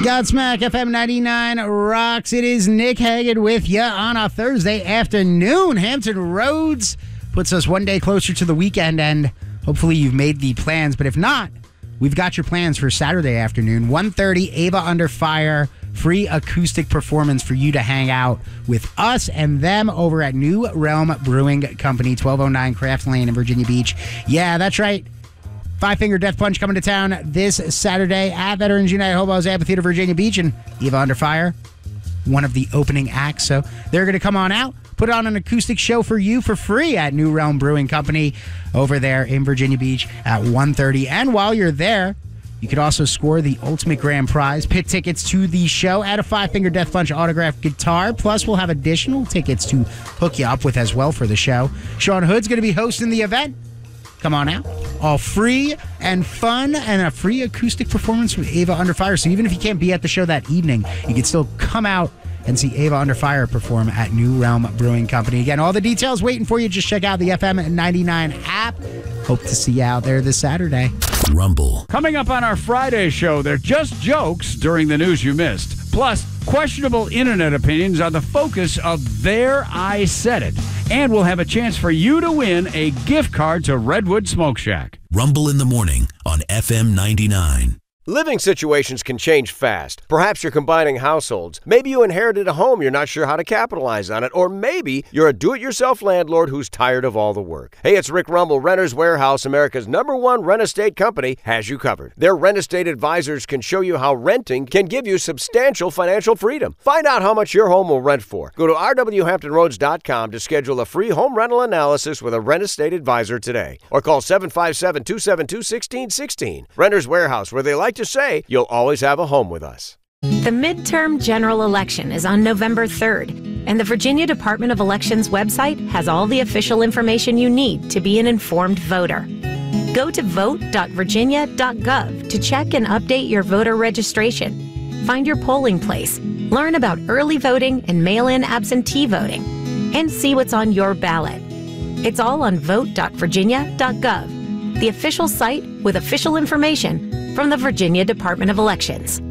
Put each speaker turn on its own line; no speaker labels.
Godsmack FM 99 rocks. It is Nick Hagan with you on a Thursday afternoon. Hampton Roads puts us one day closer to the weekend, and hopefully you've made the plans. But if not, we've got your plans for Saturday afternoon. 1:30, Ava Under Fire, free acoustic performance for you to hang out with us and them over at New Realm Brewing Company, 1209 Craft Lane in Virginia Beach. Yeah, that's right. Five Finger Death Punch coming to town this Saturday at Veterans United Hobos Amphitheater, Virginia Beach, and Eva Under Fire, one of the opening acts. So they're going to come on out, put on an acoustic show for you for free at New Realm Brewing Company over there in Virginia Beach at 1:30. And while you're there, you could also score the ultimate grand prize, pit tickets to the show at a Five Finger Death Punch autographed guitar. Plus, we'll have additional tickets to hook you up with as well for the show. Sean Hood's going to be hosting the event. Come on out. All free and fun, and a free acoustic performance from Ava Under Fire. So even if you can't be at the show that evening, you can still come out and see Ava Under Fire perform at New Realm Brewing Company. Again, all the details waiting for you. Just check out the FM 99 app. Hope to see you out there this Saturday.
Rumble.
Coming up on our Friday show, they're just jokes during the news you missed. Plus, questionable internet opinions are the focus of There I Said It. And we'll have a chance for you to win a gift card to Redwood Smoke Shack.
Rumble in the morning on FM 99.
Living situations can change fast. Perhaps you're combining households. Maybe you inherited a home you're not sure how to capitalize on it. Or maybe you're a do-it-yourself landlord who's tired of all the work. Hey, it's Rick Rumble. Renters Warehouse, America's #1 rent-estate company, has you covered. Their rent-estate advisors can show you how renting can give you substantial financial freedom. Find out how much your home will rent for. Go to rwhamptonroads.com to schedule a free home rental analysis with a rent-estate advisor today. Or call 757-272-1616. Renters Warehouse, where they like to say, you'll always have a home with us.
The midterm general election is on November 3rd, and the Virginia Department of Elections website has all the official information you need to be an informed voter. Go to vote.virginia.gov to check and update your voter registration. Find your polling place, learn about early voting and mail-in absentee voting, and see what's on your ballot. It's all on vote.virginia.gov, the official site with official information from the Virginia Department of Elections.